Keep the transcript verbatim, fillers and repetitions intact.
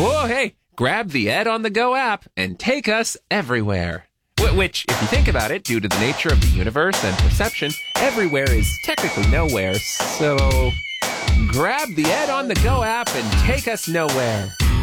Whoa, hey, grab the Ed on the Go app and take us everywhere. Wh- Which, if you think about it, due to the nature of the universe and perception, everywhere is technically nowhere, so grab the Ed on the Go app and take us nowhere.